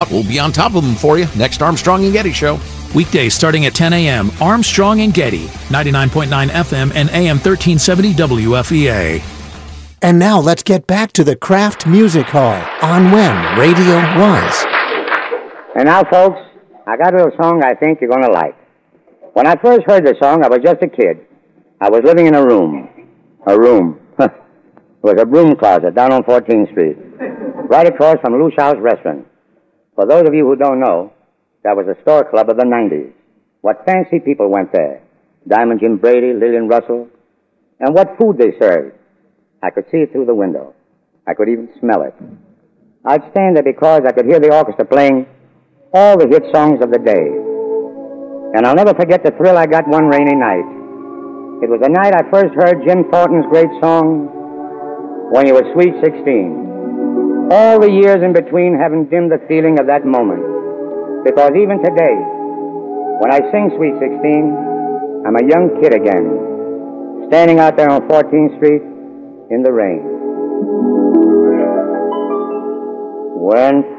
We'll be on top of them for you. Next Armstrong and Getty Show. Weekdays starting at 10 a.m. Armstrong and Getty, 99.9 FM and AM 1370 WFEA. And now let's get back to the Kraft Music Hall on When Radio Was. And now, folks, I got a little song I think you're going to like. When I first heard the song, I was just a kid. I was living in a room. It was a broom closet down on 14th Street, right across from Lou Shaw's restaurant. For those of you who don't know, that was a store club of the 90s. What fancy people went there. Diamond Jim Brady, Lillian Russell. And what food they served. I could see it through the window. I could even smell it. I'd stand there because I could hear the orchestra playing all the hit songs of the day. And I'll never forget the thrill I got one rainy night. It was the night I first heard Jim Thornton's great song, When You Were Sweet 16. All the years in between haven't dimmed the feeling of that moment. Because even today, when I sing Sweet 16, I'm a young kid again, standing out there on 14th Street in the rain. When